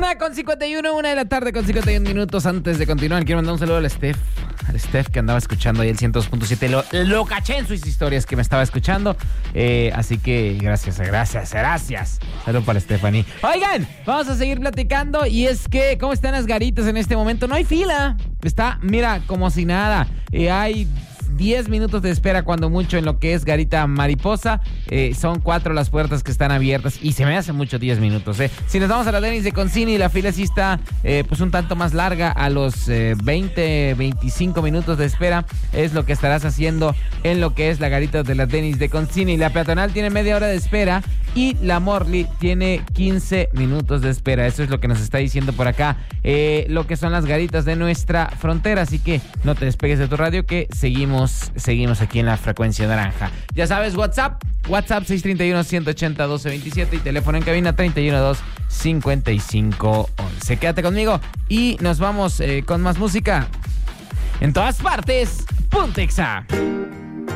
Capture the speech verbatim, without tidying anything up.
Una con cincuenta y uno, una de la tarde con cincuenta y un minutos. Antes de continuar, quiero mandar un saludo al Steph. Al Steph que andaba escuchando ahí el ciento dos punto siete. Lo, lo caché en sus historias que me estaba escuchando. Eh, así que gracias, gracias, gracias. Saludos para Stephanie. Oigan, vamos a seguir platicando. Y es que, ¿cómo están las garitas en este momento? No hay fila. Está, mira, como si nada. Eh, hay diez minutos de espera cuando mucho en lo que es Garita Mariposa. Eh, son cuatro las puertas que están abiertas y se me hace mucho diez minutos. Eh. Si nos vamos a la Denny's de Concini, la fila sí está eh, pues un tanto más larga. A los eh, veinte, veinticinco minutos de espera es lo que estarás haciendo en lo que es la Garita de la Denny's de Concini. La peatonal tiene media hora de espera y la Morley tiene quince minutos de espera. Eso es lo que nos está diciendo por acá eh, lo que son las garitas de nuestra frontera. Así que no te despegues de tu radio, que seguimos Seguimos aquí en la frecuencia naranja. Ya sabes, WhatsApp, WhatsApp seis tres uno, uno ocho cero, uno dos dos siete y teléfono en cabina treinta y uno dos, cincuenta y cinco once. Quédate conmigo y nos vamos eh, con más música. En todas partes, Pontexa.